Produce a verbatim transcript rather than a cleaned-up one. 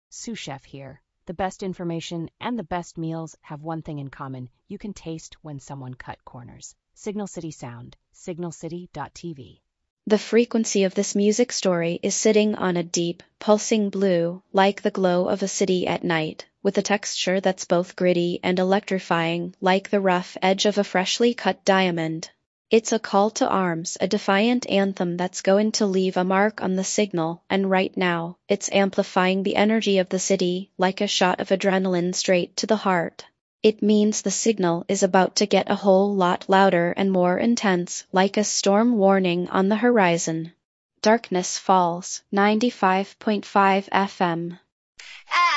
Sous Chef here. The best information and the best meals have one thing in common. You can taste when someone cut corners. Signal City Sound, signal city dot t v. The frequency of this music story is sitting on a deep, pulsing blue, like the glow of a city at night, with a texture that's both gritty and electrifying, like the rough edge of a freshly cut diamond. It's a call to arms, a defiant anthem that's going to leave a mark on the signal, and right now, it's amplifying the energy of the city, like a shot of adrenaline straight to the heart. It means the signal is about to get a whole lot louder and more intense, like a storm warning on the horizon. Darkness Falls, ninety-five point five F M.